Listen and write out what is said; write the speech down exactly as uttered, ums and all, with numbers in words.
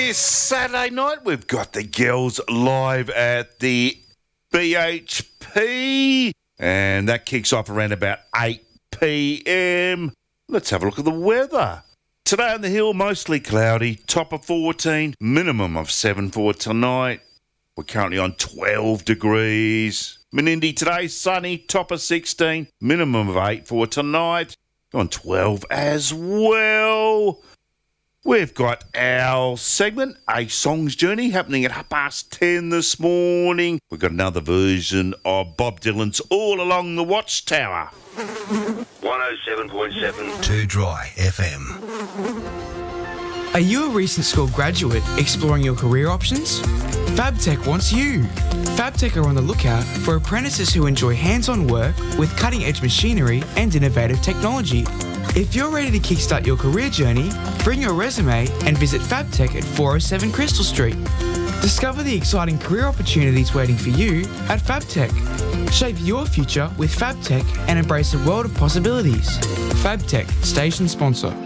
this Saturday night, we've got the girls live at the B H P, and that kicks off around about eight p m. Let's have a look at the weather. Today on the hill, mostly cloudy, top of fourteen, minimum of seven for tonight. We're currently on twelve degrees. Menindee today, sunny, top of sixteen, minimum of eight for tonight. On twelve as well. We've got our segment, A Songs Journey, happening at half past ten this morning. We've got another version of Bob Dylan's All Along the Watchtower. one oh seven point seven Too Dry F M. Are you a recent school graduate exploring your career options? FabTech wants you. FabTech are on the lookout for apprentices who enjoy hands-on work with cutting-edge machinery and innovative technology. If you're ready to kickstart your career journey, bring your resume and visit FabTech at four oh seven Crystal Street. Discover the exciting career opportunities waiting for you at FabTech. Shape your future with FabTech and embrace a world of possibilities. FabTech, station sponsor.